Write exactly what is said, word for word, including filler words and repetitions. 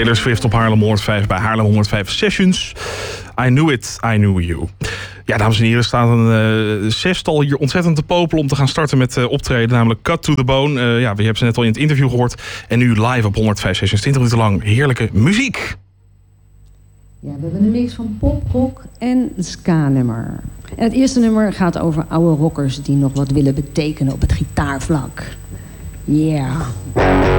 Taylor Swift op Haarlem honderdvijf bij Haarlem honderdvijf Sessions. I knew it, I knew you. Ja, dames en heren, er staat een uh, zestal hier ontzettend te popelen om te gaan starten met uh, optreden, namelijk Cut to the Bone. Uh, ja, we hebben ze net al in het interview gehoord. En nu live op honderdvijf Sessions, twintig minuten lang heerlijke muziek. Ja, we hebben een mix van pop, rock en ska-nummer. En het eerste nummer gaat over oude rockers die nog wat willen betekenen op het gitaarvlak. Yeah.